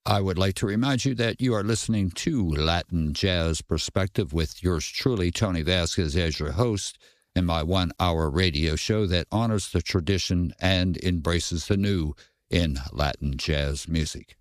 I would like to remind you that you are listening to Latin Jazz Perspective with yours truly, Tony Vasquez, as your host in my 1-hour radio show that honors the tradition and embraces the new in Latin jazz music.